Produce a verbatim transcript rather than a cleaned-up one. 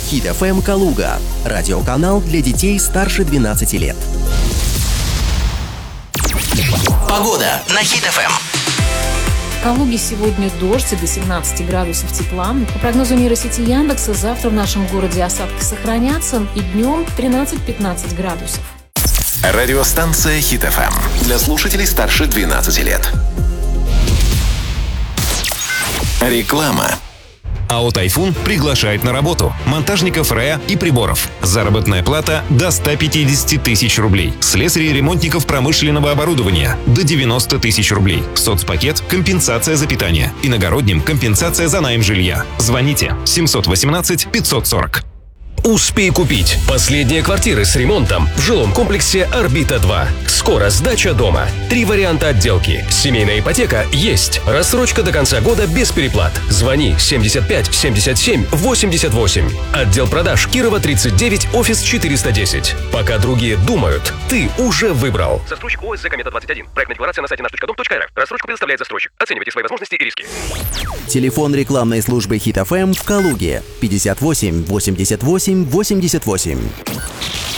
Хит эф эм Калуга. Радиоканал для детей старше двенадцати лет. Погода на Хит эф эм. В Калуге сегодня дождь и до семнадцати градусов тепла. По прогнозу нейросети Яндекса, завтра в нашем городе осадки сохранятся и днем тринадцать-пятнадцать градусов. Радиостанция Хит эф эм для слушателей старше двенадцати лет. Реклама. АО «Тайфун» приглашает на работу монтажников РЭА и приборов. Заработная плата до ста пятидесяти тысяч рублей. Слесарей и ремонтников промышленного оборудования до девяноста тысяч рублей. Соцпакет – компенсация за питание. Иногородним – компенсация за найм жилья. Звоните семьсот восемнадцать пятьсот сорок. Успей купить. Последние квартиры с ремонтом в жилом комплексе «Орбита-два». Скоро сдача дома. Три варианта отделки. Семейная ипотека есть. Рассрочка до конца года без переплат. Звони семьдесят пять семьдесят семь восемьдесят восемь. Отдел продаж Кирова тридцать девять, офис четыреста десять. Пока другие думают, ты уже выбрал. Застройщик ОСЗ «Комета двадцать один». Проектная декларация на сайте наш точка дом точка эр эф. Рассрочку предоставляет застройщик. Оценивайте свои возможности и риски. Телефон рекламной службы Хит эф эм в Калуге пятьдесят восемь восемьдесят восемь восемьдесят восемь.